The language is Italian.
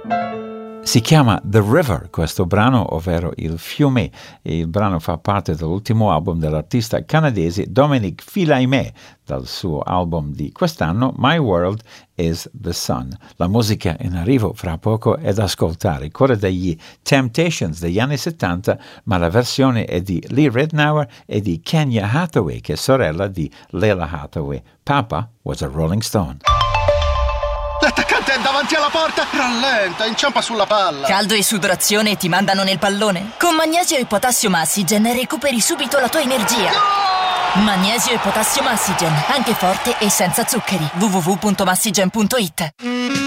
Si chiama The River questo brano, ovvero il fiume, e il brano fa parte dell'ultimo album dell'artista canadese Dominic Fils-Aimé, dal suo album di quest'anno My World is the Sun. La musica in arrivo fra poco è da ascoltare, quella degli Temptations degli anni 70, ma la versione è di Lee Ritenour e di Kenya Hathaway, che è sorella di Leila Hathaway. Papa was a Rolling Stone. L'attaccante è davanti alla porta! Rallenta, inciampa sulla palla! Caldo e sudorazione ti mandano nel pallone? Con Magnesio e Potassio Massigen recuperi subito la tua energia. No! Magnesio e Potassio Massigen, anche forte e senza zuccheri. www.massigen.it